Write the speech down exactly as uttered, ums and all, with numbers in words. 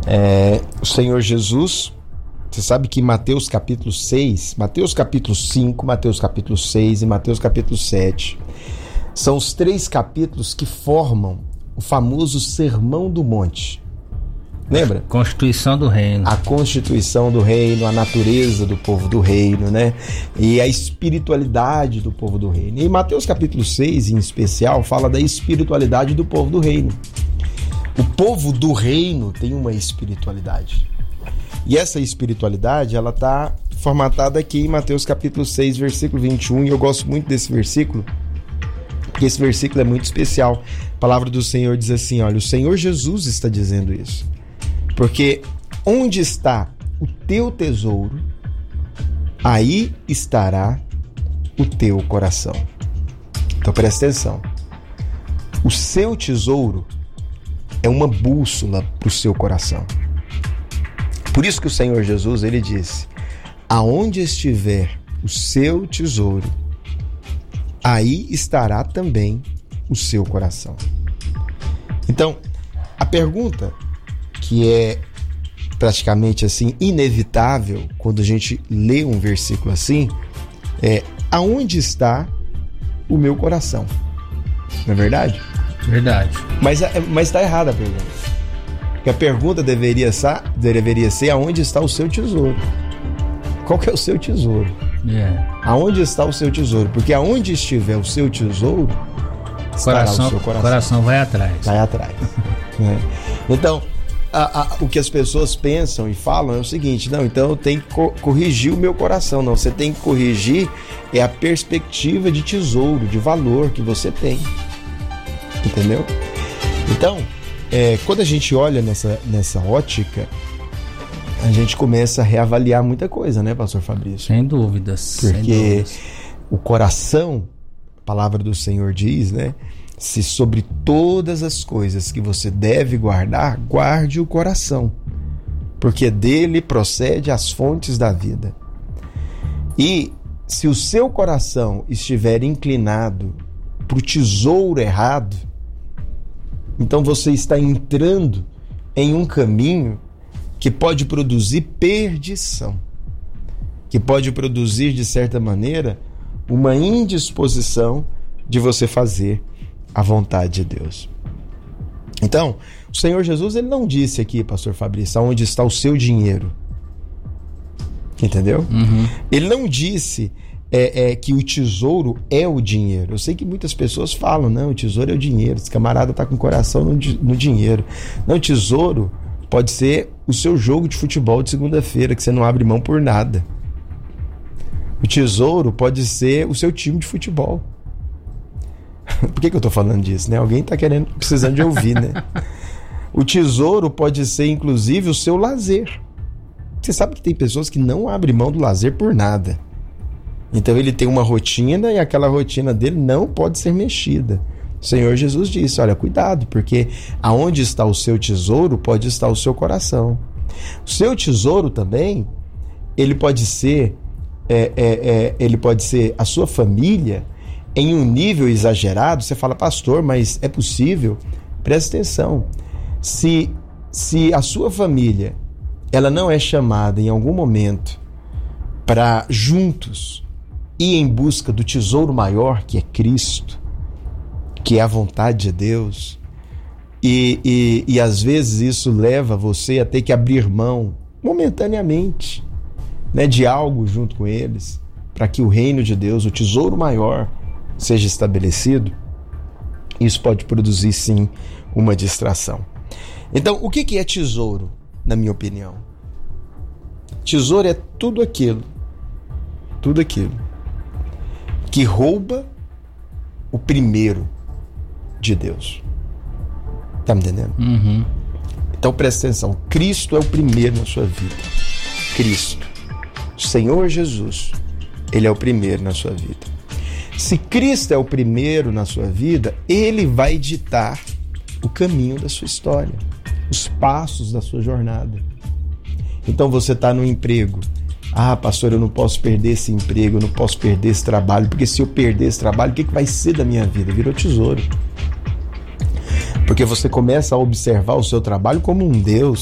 É, o Senhor Jesus, você sabe que Mateus capítulo seis, Mateus capítulo cinco, Mateus capítulo seis e Mateus capítulo sete são os três capítulos que formam o famoso Sermão do Monte. Lembra? Constituição do reino. A constituição do reino, a natureza do povo do reino, né? E a espiritualidade do povo do reino. E Mateus capítulo seis, em especial, fala da espiritualidade do povo do reino. O povo do reino tem uma espiritualidade. E essa espiritualidade, ela está formatada aqui em Mateus capítulo seis, versículo vinte e um. E eu gosto muito desse versículo, porque esse versículo é muito especial. A palavra do Senhor diz assim, olha, o Senhor Jesus está dizendo isso. Porque onde está o teu tesouro, aí estará o teu coração. Então presta atenção. O seu tesouro é uma bússola para o seu coração. Por isso que o Senhor Jesus, ele disse, aonde estiver o seu tesouro, aí estará também o seu coração. Então, a pergunta que é praticamente assim inevitável quando a gente lê um versículo assim é: aonde está o meu coração? Não é verdade? Verdade. Mas mas está errada a pergunta. Porque a pergunta deveria ser, deveria ser aonde está o seu tesouro? Qual que é o seu tesouro? Yeah. Aonde está o seu tesouro? Porque aonde estiver o seu tesouro, estará coração, o seu coração. O coração vai atrás. Vai atrás. Né? Então, A, a, o que as pessoas pensam e falam é o seguinte: não, então eu tenho que co- corrigir o meu coração. Não, você tem que corrigir é a perspectiva de tesouro, de valor que você tem. Entendeu? Então, é, quando a gente olha nessa, nessa ótica, a gente começa a reavaliar muita coisa, né, pastor Fabrício? Sem dúvidas. Porque sem dúvidas. O coração, a palavra do Senhor diz, né? Se sobre todas as coisas que você deve guardar, guarde o coração, porque dele procede as fontes da vida. E se o seu coração estiver inclinado para o tesouro errado, então você está entrando em um caminho que pode produzir perdição, que pode produzir, de certa maneira, uma indisposição de você fazer a vontade de Deus. Então, o Senhor Jesus, ele não disse aqui, pastor Fabrício, aonde está o seu dinheiro. Entendeu? Uhum. Ele não disse é, é, que o tesouro é o dinheiro. Eu sei que muitas pessoas falam, não, o tesouro é o dinheiro. Esse camarada está com o coração no, no dinheiro. Não, o tesouro pode ser o seu jogo de futebol de segunda-feira, que você não abre mão por nada. O tesouro pode ser o seu time de futebol. Por que que eu tô falando disso, né? Alguém tá querendo, precisando de ouvir, né? O tesouro pode ser, inclusive, o seu lazer. Você sabe que tem pessoas que não abrem mão do lazer por nada. Então ele tem uma rotina e aquela rotina dele não pode ser mexida. O Senhor Jesus disse, olha, cuidado, porque aonde está o seu tesouro, pode estar o seu coração. O seu tesouro também, ele pode ser, é, é, é, ele pode ser a sua família, em um nível exagerado. Você fala, pastor, mas é possível? Presta atenção. Se, se a sua família ela não é chamada em algum momento para juntos ir em busca do tesouro maior, que é Cristo, que é a vontade de Deus, e, e, e às vezes isso leva você a ter que abrir mão momentaneamente, né, de algo junto com eles, para que o reino de Deus, o tesouro maior, seja estabelecido, isso pode produzir sim uma distração. Então, o que é tesouro, na minha opinião? Tesouro é tudo aquilo, tudo aquilo que rouba o primeiro de Deus. Tá me entendendo? Uhum. Então presta atenção, Cristo é o primeiro na sua vida. Cristo, o Senhor Jesus, ele é o primeiro na sua vida. Se Cristo é o primeiro na sua vida, ele vai ditar o caminho da sua história, os passos da sua jornada. Então você está no emprego. Ah, pastor, eu não posso perder esse emprego, eu não posso perder esse trabalho, porque se eu perder esse trabalho, o que, que vai ser da minha vida? Virou tesouro. Porque você começa a observar o seu trabalho como um Deus.